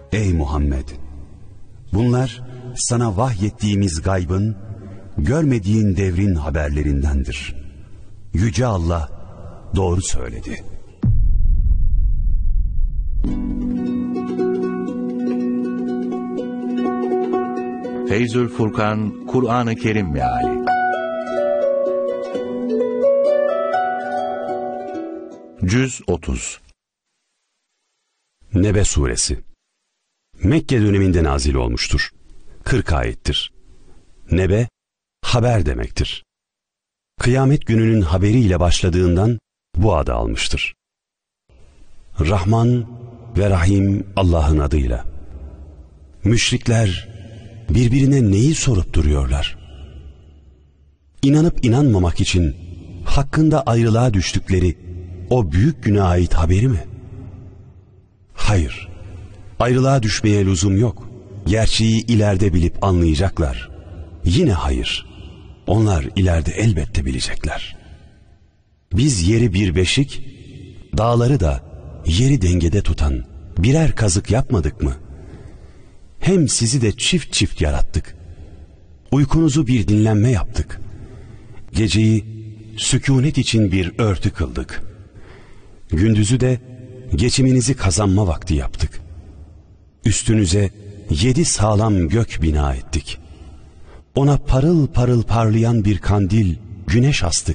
Ey Muhammed! Bunlar sana vahyettiğimiz gaybın, görmediğin devrin haberlerindendir. Yüce Allah doğru söyledi. Feyzül Furkan, Kur'an-ı Kerim Meali. Cüz 30. Nebe Suresi Mekke döneminde nazil olmuştur. 40 ayettir. Nebe, haber demektir. Kıyamet gününün haberiyle başladığından bu adı almıştır. Rahman ve Rahim Allah'ın adıyla. Müşrikler birbirine neyi sorup duruyorlar? İnanıp inanmamak için hakkında ayrılığa düştükleri o büyük güne ait haberi mi? Hayır, ayrılığa düşmeye lüzum yok. Gerçeği ileride bilip anlayacaklar. Yine hayır, onlar ileride elbette bilecekler. Biz yeri bir beşik, dağları da yeri dengede tutan birer kazık yapmadık mı? Hem sizi de çift çift yarattık. Uykunuzu bir dinlenme yaptık. Geceyi sükûnet için bir örtü kıldık. Gündüzü de geçiminizi kazanma vakti yaptık. Üstünüze 7 sağlam gök bina ettik. Ona parıl parıl parlayan bir kandil, güneş astık.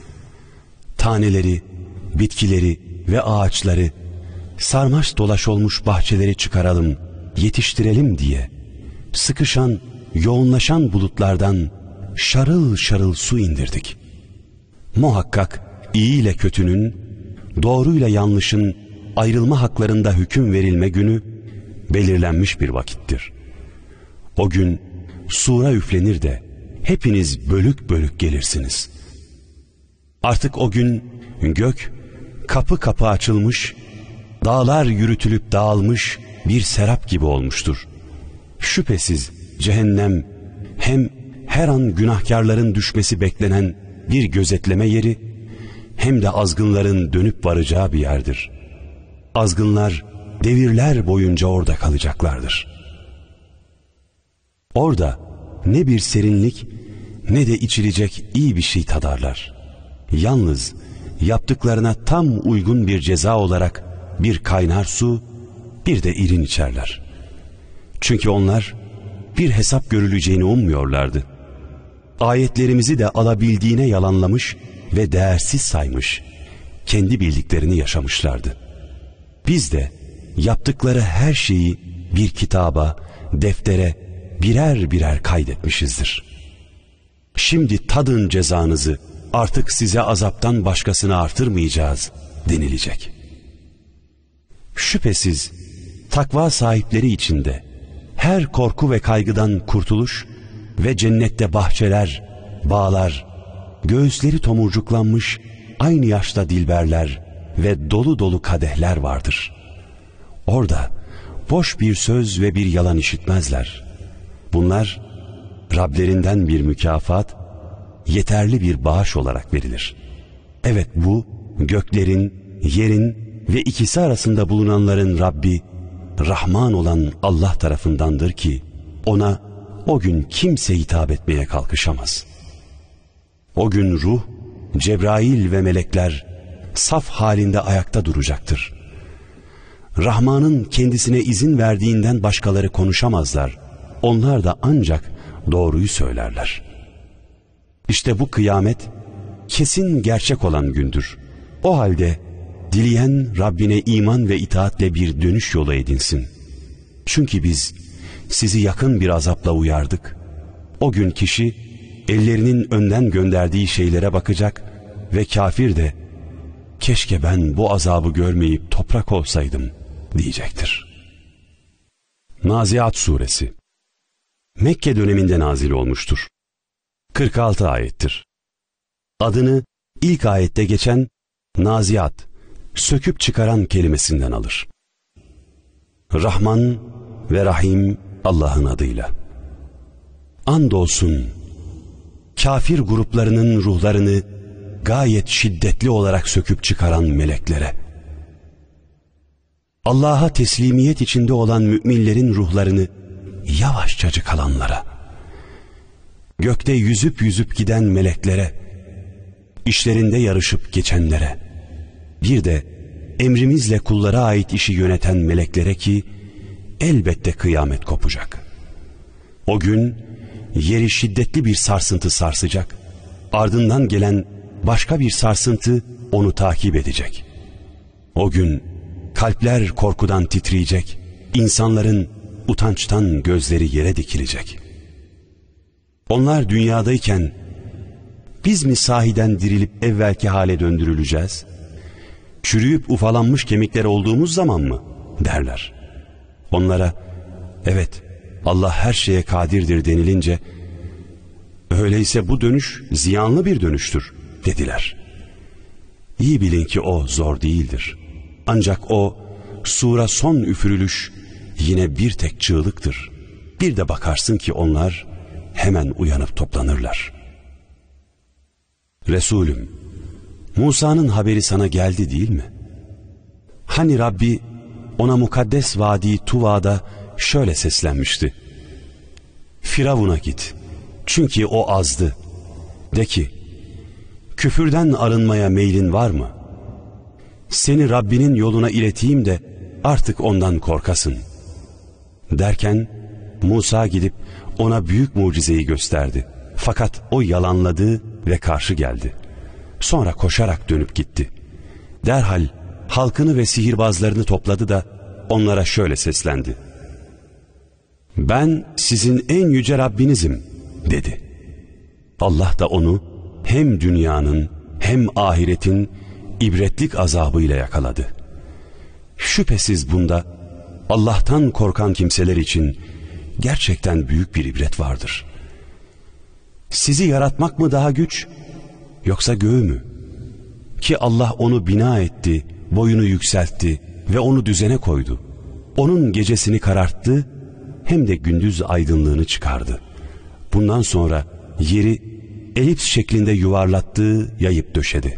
Taneleri, bitkileri ve ağaçları, sarmaş dolaş olmuş bahçeleri çıkaralım, yetiştirelim diye sıkışan, yoğunlaşan bulutlardan şarıl şarıl su indirdik. Muhakkak iyi ile kötünün, doğruyla yanlışın ayrılma haklarında hüküm verilme günü belirlenmiş bir vakittir. O gün sura üflenir de hepiniz bölük bölük gelirsiniz. Artık o gün gök kapı kapı açılmış, dağlar yürütülüp dağılmış bir serap gibi olmuştur. Şüphesiz cehennem hem her an günahkarların düşmesi beklenen bir gözetleme yeri, hem de azgınların dönüp varacağı bir yerdir. Azgınlar devirler boyunca orada kalacaklardır. Orada ne bir serinlik ne de içilecek iyi bir şey tadarlar. Yalnız yaptıklarına tam uygun bir ceza olarak bir kaynar su, bir de irin içerler. Çünkü onlar bir hesap görüleceğini ummuyorlardı. Ayetlerimizi de alabildiğine yalanlamış ve değersiz saymış, kendi bildiklerini yaşamışlardı. Biz de yaptıkları her şeyi bir kitaba, deftere birer birer kaydetmişizdir. Şimdi tadın cezanızı, artık size azaptan başkasını artırmayacağız denilecek. Şüphesiz takva sahipleri içinde her korku ve kaygıdan kurtuluş ve cennette bahçeler, bağlar, göğüsleri tomurcuklanmış aynı yaşta dilberler ve dolu dolu kadehler vardır. Orada boş bir söz ve bir yalan işitmezler. Bunlar Rablerinden bir mükafat, yeterli bir bağış olarak verilir. Evet, bu göklerin, yerin ve ikisi arasında bulunanların Rabbi, Rahman olan Allah tarafındandır ki ona o gün kimse hitap etmeye kalkışamaz. O gün ruh, Cebrail ve melekler saf halinde ayakta duracaktır. Rahman'ın kendisine izin verdiğinden başkaları konuşamazlar. Onlar da ancak doğruyu söylerler. İşte bu kıyamet kesin gerçek olan gündür. O halde dileyen Rabbine iman ve itaatle bir dönüş yolu edinsin. Çünkü biz sizi yakın bir azapla uyardık. O gün kişi ellerinin önden gönderdiği şeylere bakacak ve kafir de keşke ben bu azabı görmeyip toprak olsaydım diyecektir. Naziat Suresi Mekke döneminde nazil olmuştur. 46 ayettir. Adını ilk ayette geçen Naziat, söküp çıkaran kelimesinden alır. Rahman ve Rahim Allah'ın adıyla. Andolsun kafir gruplarının ruhlarını gayet şiddetli olarak söküp çıkaran meleklere. Allah'a teslimiyet içinde olan müminlerin ruhlarını yavaşçacık alanlara, gökte yüzüp yüzüp giden meleklere, işlerinde yarışıp geçenlere, bir de emrimizle kullara ait işi yöneten meleklere ki elbette kıyamet kopacak. O gün yeri şiddetli bir sarsıntı sarsacak, ardından gelen başka bir sarsıntı onu takip edecek. O gün kalpler korkudan titreyecek, insanların utançtan gözleri yere dikilecek. Onlar dünyadayken biz mi sahiden dirilip evvelki hale döndürüleceğiz? Çürüyüp ufalanmış kemikler olduğumuz zaman mı? Derler. Onlara evet Allah her şeye kadirdir denilince öyleyse bu dönüş ziyanlı bir dönüştür dediler. İyi bilin ki o zor değildir. Ancak o sura son üfürülüş yine bir tek çığlıktır. Bir de bakarsın ki onlar hemen uyanıp toplanırlar. Resulüm, Musa'nın haberi sana geldi değil mi? Hani Rabbi ona mukaddes vadi Tuva'da şöyle seslenmişti. Firavun'a git, çünkü o azdı. De ki, küfürden arınmaya meylin var mı? Seni Rabbinin yoluna ileteyim de artık ondan korkasın. Derken Musa gidip ona büyük mucizeyi gösterdi. Fakat o yalanladı ve karşı geldi. Sonra koşarak dönüp gitti. Derhal halkını ve sihirbazlarını topladı da onlara şöyle seslendi. Ben sizin en yüce Rabbinizim dedi. Allah da onu hem dünyanın hem ahiretin ibretlik azabıyla yakaladı. Şüphesiz bunda Allah'tan korkan kimseler için gerçekten büyük bir ibret vardır. Sizi yaratmak mı daha güç, yoksa göğü mü? Ki Allah onu bina etti, boyunu yükseltti ve onu düzene koydu. Onun gecesini kararttı, hem de gündüz aydınlığını çıkardı. Bundan sonra yeri elips şeklinde yuvarlattı, yayıp döşedi.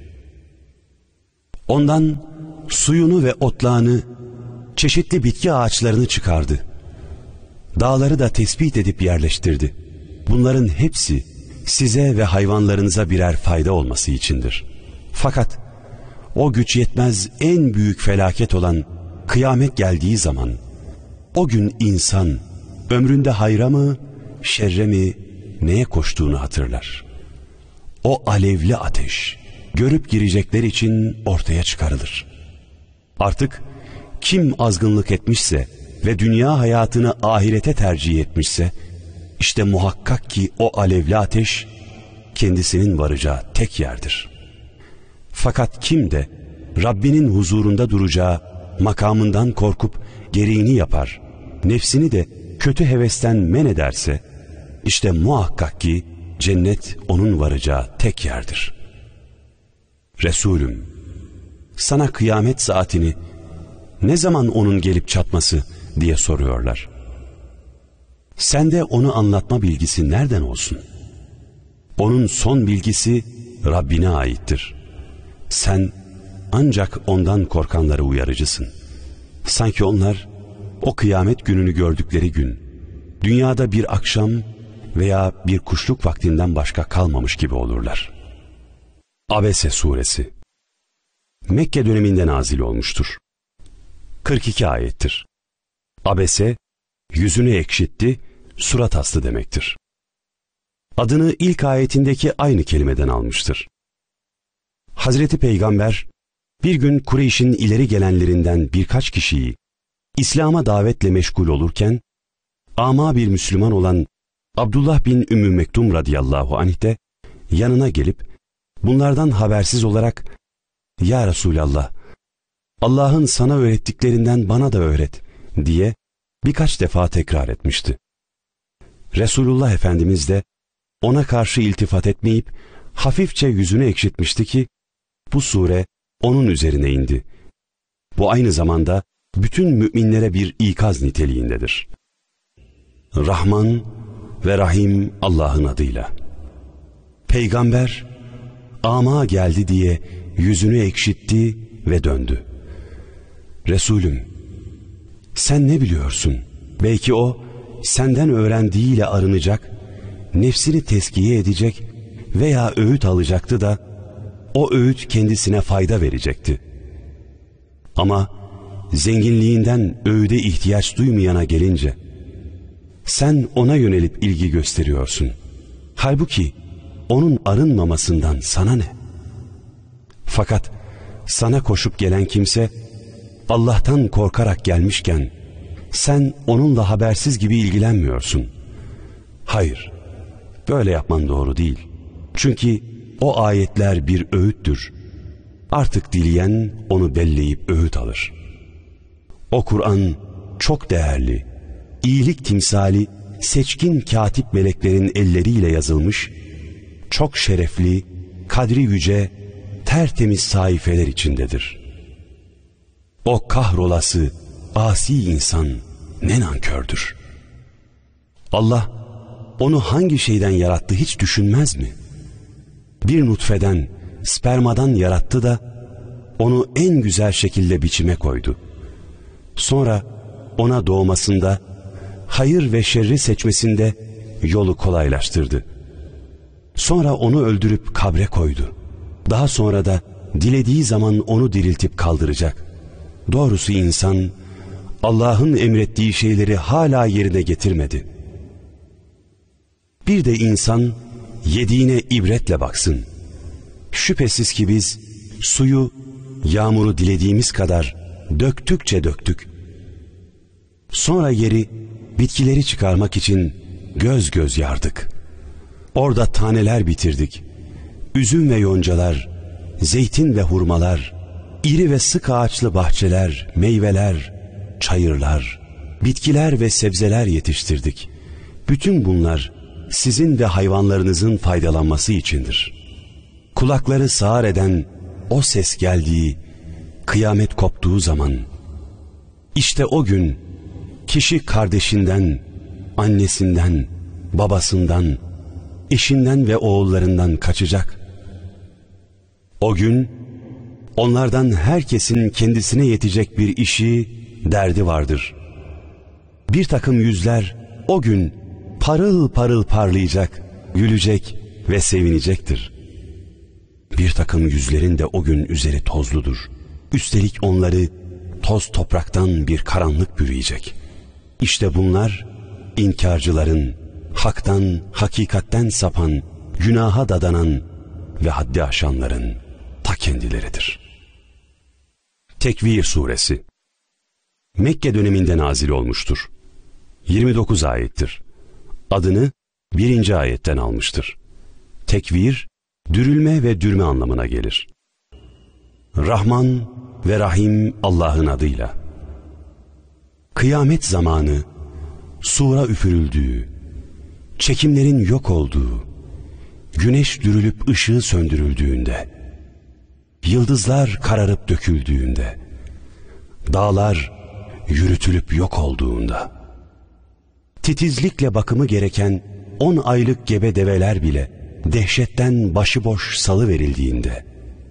Ondan suyunu ve otlağını, çeşitli bitki ağaçlarını çıkardı. Dağları da tespit edip yerleştirdi. Bunların hepsi size ve hayvanlarınıza birer fayda olması içindir. Fakat o güç yetmez en büyük felaket olan kıyamet geldiği zaman, o gün insan ömründe hayra mı, şerre mi, neye koştuğunu hatırlar. O alevli ateş görüp girecekler için ortaya çıkarılır. Artık kim azgınlık etmişse ve dünya hayatını ahirete tercih etmişse, işte muhakkak ki o alevli ateş kendisinin varacağı tek yerdir. Fakat kim de Rabbinin huzurunda duracağı makamından korkup gereğini yapar, nefsini de kötü hevesten men ederse, işte muhakkak ki cennet onun varacağı tek yerdir. Resulüm, sana kıyamet saatini, ne zaman onun gelip çatması diye soruyorlar. Sende onu anlatma bilgisi nereden olsun? Onun son bilgisi Rabbine aittir. Sen ancak ondan korkanları uyarıcısın. Sanki onlar o kıyamet gününü gördükleri gün, dünyada bir akşam veya bir kuşluk vaktinden başka kalmamış gibi olurlar. Abese suresi Mekke döneminde nazil olmuştur. 42 ayettir. Abese, yüzünü ekşitti, surat astı demektir. Adını ilk ayetindeki aynı kelimeden almıştır. Hazreti Peygamber, bir gün Kureyş'in ileri gelenlerinden birkaç kişiyi İslam'a davetle meşgul olurken, ama bir Müslüman olan Abdullah bin Ümmü Mektum radıyallahu anh de yanına gelip, bunlardan habersiz olarak, "Ya Resulallah, Allah'ın sana öğrettiklerinden bana da öğret" diye birkaç defa tekrar etmişti. Resulullah Efendimiz de ona karşı iltifat etmeyip hafifçe yüzünü ekşitmişti ki bu sure onun üzerine indi. Bu aynı zamanda bütün müminlere bir ikaz niteliğindedir. Rahman ve Rahim Allah'ın adıyla. Peygamber ama geldi diye yüzünü ekşitti ve döndü. Resulüm, sen ne biliyorsun? Belki o senden öğrendiğiyle arınacak, nefsini teskiye edecek veya öğüt alacaktı da o öğüt kendisine fayda verecekti. Ama zenginliğinden öğüde ihtiyaç duymayana gelince sen ona yönelip ilgi gösteriyorsun. Halbuki onun arınmamasından sana ne? Fakat sana koşup gelen kimse Allah'tan korkarak gelmişken sen onunla habersiz gibi ilgilenmiyorsun. Hayır, böyle yapman doğru değil. Çünkü o ayetler bir öğüttür. Artık dileyen onu belleyip öğüt alır. O Kur'an çok değerli, iyilik timsali seçkin katip meleklerin elleriyle yazılmış, çok şerefli, kadri yüce, tertemiz sayfeler içindedir. O kahrolası, asi insan ne nankördür. Allah onu hangi şeyden yarattı hiç düşünmez mi? Bir nutfeden, spermadan yarattı da onu en güzel şekilde biçime koydu. Sonra ona doğmasında, hayır ve şerri seçmesinde yolu kolaylaştırdı. Sonra onu öldürüp kabre koydu. Daha sonra da dilediği zaman onu diriltip kaldıracak. Doğrusu insan Allah'ın emrettiği şeyleri hala yerine getirmedi. Bir de insan yediğine ibretle baksın. Şüphesiz ki biz suyu, yağmuru dilediğimiz kadar döktükçe döktük. Sonra yeri, bitkileri çıkarmak için göz göz yardık. Orada taneler bitirdik. Üzüm ve yoncalar, zeytin ve hurmalar, iri ve sık ağaçlı bahçeler, meyveler, çayırlar, bitkiler ve sebzeler yetiştirdik. Bütün bunlar sizin ve hayvanlarınızın faydalanması içindir. Kulakları sağır eden o ses geldiği, kıyamet koptuğu zaman, işte o gün kişi kardeşinden, annesinden, babasından, eşinden ve oğullarından kaçacak. O gün onlardan herkesin kendisine yetecek bir işi, derdi vardır. Bir takım yüzler o gün parıl parıl parlayacak, gülecek ve sevinecektir. Bir takım yüzlerin de o gün üzeri tozludur. Üstelik onları toz topraktan bir karanlık bürüyecek. İşte bunlar inkarcıların, haktan, hakikatten sapan, günaha dadanan ve haddi aşanların ta kendileridir. Tekvir Suresi Mekke döneminde nazil olmuştur. 29 ayettir. Adını 1. ayetten almıştır. Tekvir, dürülme ve dürme anlamına gelir. Rahman ve Rahim Allah'ın adıyla. Kıyamet zamanı, sura üfürüldüğü, çekimlerin yok olduğu, güneş dürülüp ışığı söndürüldüğünde, yıldızlar kararıp döküldüğünde, dağlar yürütülüp yok olduğunda, titizlikle bakımı gereken 10 aylık gebe develer bile dehşetten başıboş salıverildiğinde,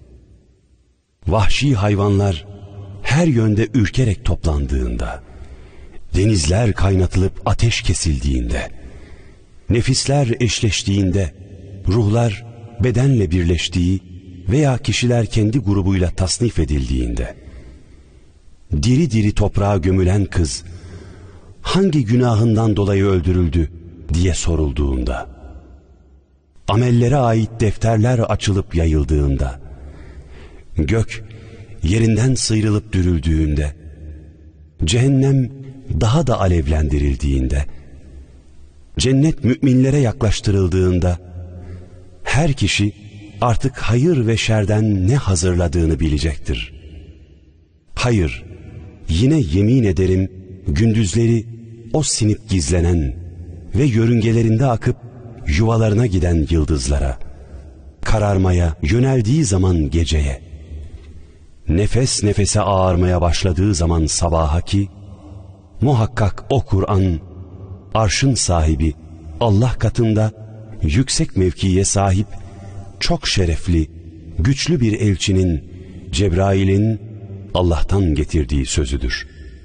vahşi hayvanlar her yönde ürkerek toplandığında, denizler kaynatılıp ateş kesildiğinde, nefisler eşleştiğinde, ruhlar bedenle birleştiği veya kişiler kendi grubuyla tasnif edildiğinde, diri diri toprağa gömülen kız hangi günahından dolayı öldürüldü diye sorulduğunda, amellere ait defterler açılıp yayıldığında, gök yerinden sıyrılıp dürüldüğünde, cehennem daha da alevlendirildiğinde, cennet müminlere yaklaştırıldığında, her kişi artık hayır ve şerden ne hazırladığını bilecektir. Hayır, yine yemin ederim gündüzleri o sinip gizlenen ve yörüngelerinde akıp yuvalarına giden yıldızlara, kararmaya yöneldiği zaman geceye, nefes nefese ağarmaya başladığı zaman sabaha ki, muhakkak o Kur'an, arşın sahibi, Allah katında yüksek mevkiye sahip, çok şerefli, güçlü bir elçinin, Cebrail'in Allah'tan getirdiği sözüdür.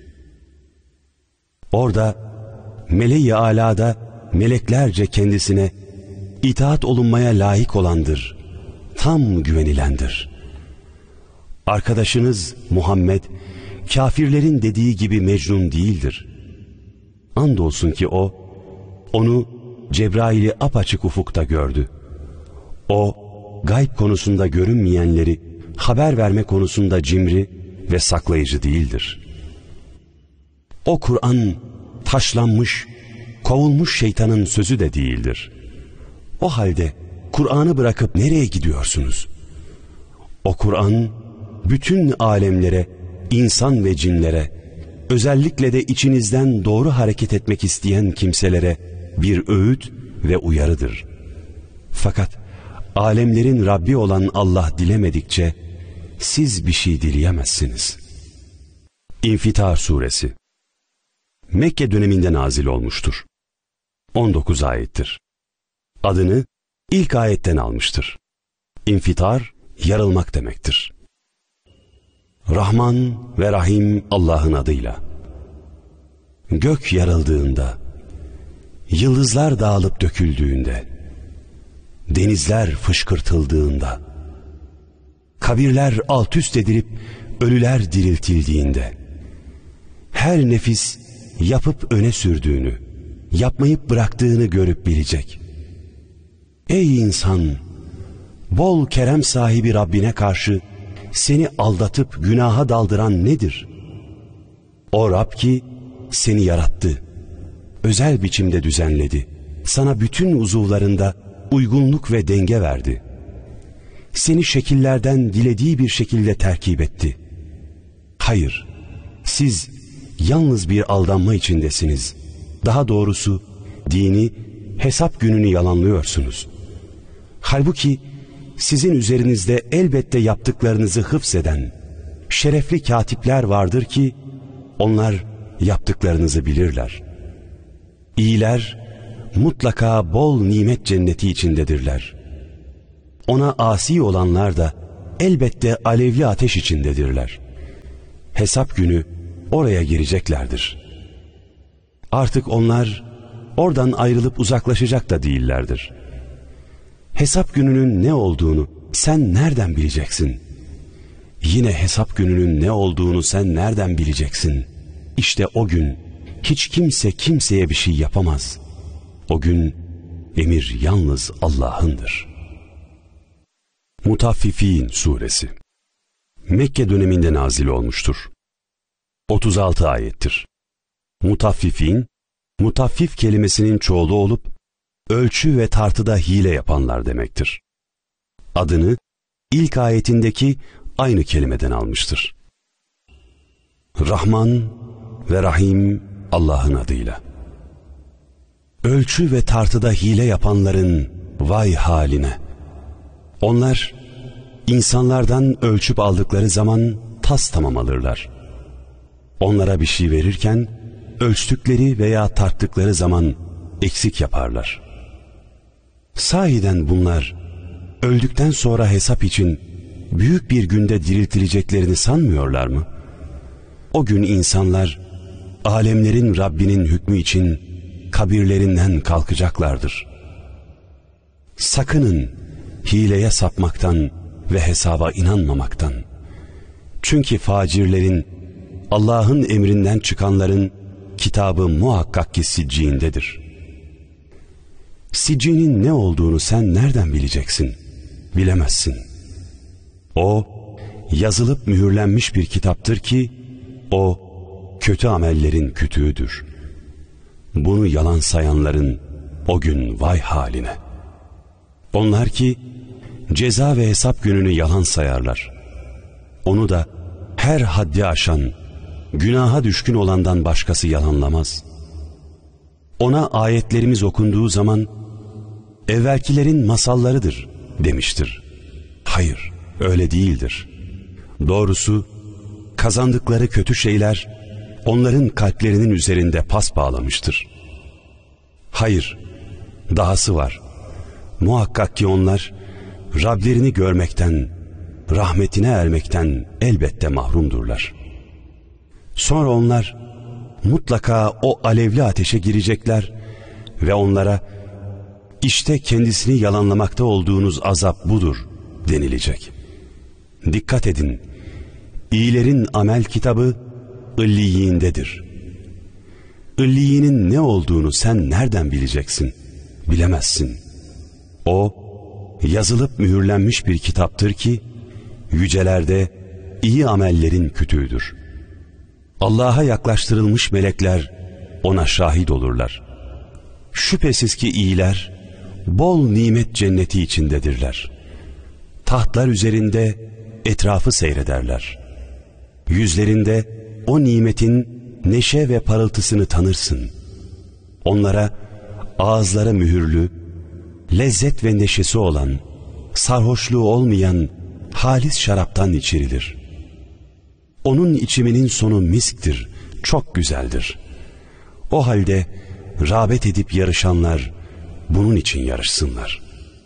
Orada meleği alada meleklerce kendisine itaat olunmaya layık olandır, tam güvenilendir. Arkadaşınız Muhammed, kafirlerin dediği gibi Mecnun değildir. Andolsun ki onu Cebrail'i apaçık ufukta gördü. O, gayb konusunda görünmeyenleri haber verme konusunda cimri ve saklayıcı değildir. O Kur'an, taşlanmış, kovulmuş şeytanın sözü de değildir. O halde Kur'an'ı bırakıp nereye gidiyorsunuz? O Kur'an, bütün alemlere, insan ve cinlere, özellikle de içinizden doğru hareket etmek isteyen kimselere bir öğüt ve uyarıdır. Fakat alemlerin Rabbi olan Allah dilemedikçe siz bir şey dileyemezsiniz. İnfitar Suresi Mekke döneminde nazil olmuştur. 19 ayettir. Adını ilk ayetten almıştır. İnfitar, yarılmak demektir. Rahman ve Rahim Allah'ın adıyla. Gök yarıldığında, yıldızlar dağılıp döküldüğünde, denizler fışkırtıldığında, kabirler alt üst edilip ölüler diriltildiğinde, her nefis yapıp öne sürdüğünü, yapmayıp bıraktığını görüp bilecek. Ey insan! Bol kerem sahibi Rabbine karşı seni aldatıp günaha daldıran nedir? O Rab ki seni yarattı, özel biçimde düzenledi, sana bütün uzuvlarında uygunluk ve denge verdi. Seni şekillerden dilediği bir şekilde terkip etti. Hayır, siz yalnız bir aldanma içindesiniz. Daha doğrusu dini, hesap gününü yalanlıyorsunuz. Halbuki sizin üzerinizde elbette yaptıklarınızı hıfzeden şerefli katipler vardır ki onlar yaptıklarınızı bilirler. İyiler mutlaka bol nimet cenneti içindedirler. Ona asi olanlar da elbette alevli ateş içindedirler. Hesap günü oraya gireceklerdir. Artık onlar oradan ayrılıp uzaklaşacak da değillerdir. Hesap gününün ne olduğunu sen nereden bileceksin? Yine hesap gününün ne olduğunu sen nereden bileceksin? İşte o gün hiç kimse kimseye bir şey yapamaz. O gün emir yalnız Allah'ındır. Mutaffifin Suresi Mekke döneminde nazil olmuştur. 36 ayettir. Mutaffifin, mutaffif kelimesinin çoğulu olup ölçü ve tartıda hile yapanlar demektir. Adını ilk ayetindeki aynı kelimeden almıştır. Rahman ve Rahim Allah'ın adıyla. Ölçü ve tartıda hile yapanların vay haline. Onlar insanlardan ölçüp aldıkları zaman tas tamam alırlar. Onlara bir şey verirken ölçtükleri veya tarttıkları zaman eksik yaparlar. Sahiden bunlar öldükten sonra hesap için büyük bir günde diriltileceklerini sanmıyorlar mı? O gün insanlar alemlerin Rabbinin hükmü için kabirlerinden kalkacaklardır. Sakının hileye sapmaktan ve hesaba inanmamaktan. Çünkü facirlerin, Allah'ın emrinden çıkanların kitabı muhakkak ki sicciğindedir. Sicciğinin ne olduğunu sen nereden bileceksin? Bilemezsin. O, yazılıp mühürlenmiş bir kitaptır ki, o, kötü amellerin kütüğüdür. Bunu yalan sayanların o gün vay haline. Onlar ki, ceza ve hesap gününü yalan sayarlar. Onu da her haddi aşan, günaha düşkün olandan başkası yalanlamaz. Ona ayetlerimiz okunduğu zaman, evvelkilerin masallarıdır demiştir. Hayır, öyle değildir. Doğrusu, kazandıkları kötü şeyler, onların kalplerinin üzerinde pas bağlamıştır. Hayır, dahası var. Muhakkak ki onlar, Rablerini görmekten, rahmetine ermekten elbette mahrumdurlar. Sonra onlar mutlaka o alevli ateşe girecekler ve onlara işte kendisini yalanlamakta olduğunuz azap budur denilecek. Dikkat edin, iyilerin amel kitabı İlliyin'dedir. İlliyinin ne olduğunu sen nereden bileceksin? Bilemezsin. O, yazılıp mühürlenmiş bir kitaptır ki, yücelerde iyi amellerin kütüğüdür. Allah'a yaklaştırılmış melekler ona şahit olurlar. Şüphesiz ki iyiler, bol nimet cenneti içindedirler. Tahtlar üzerinde etrafı seyrederler. Yüzlerinde o nimetin neşe ve parıltısını tanırsın. Onlara ağızları mühürlü, lezzet ve neşesi olan, sarhoşluğu olmayan halis şaraptan içirilir. Onun içiminin sonu misktir, çok güzeldir. O halde rağbet edip yarışanlar bunun için yarışsınlar.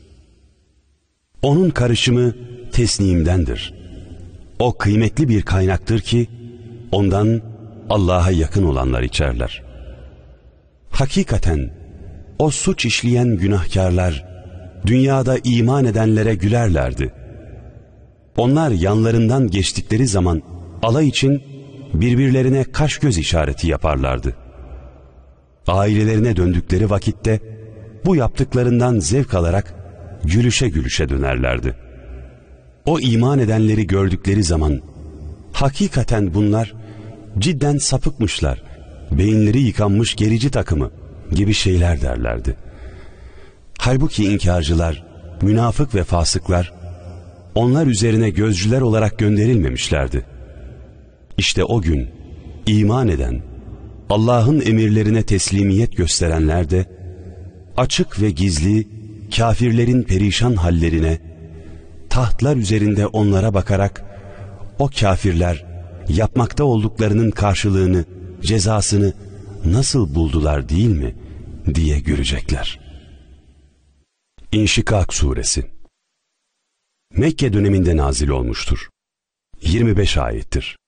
Onun karışımı tesnimdendir. O kıymetli bir kaynaktır ki ondan Allah'a yakın olanlar içerler. Hakikaten o suç işleyen günahkarlar dünyada iman edenlere gülerlerdi. Onlar yanlarından geçtikleri zaman alay için birbirlerine kaş göz işareti yaparlardı. Ailelerine döndükleri vakitte bu yaptıklarından zevk alarak gülüşe gülüşe dönerlerdi. O iman edenleri gördükleri zaman hakikaten bunlar cidden sapıkmışlar, beyinleri yıkanmış gerici takımı gibi şeyler derlerdi. Halbuki inkarcılar, münafık ve fasıklar onlar üzerine gözcüler olarak gönderilmemişlerdi. İşte o gün iman eden, Allah'ın emirlerine teslimiyet gösterenler de açık ve gizli kafirlerin perişan hallerine, tahtlar üzerinde onlara bakarak o kafirler yapmakta olduklarının karşılığını, cezasını nasıl buldular değil mi diye görecekler. İnşikak Suresi Mekke döneminde nazil olmuştur. 25 ayettir.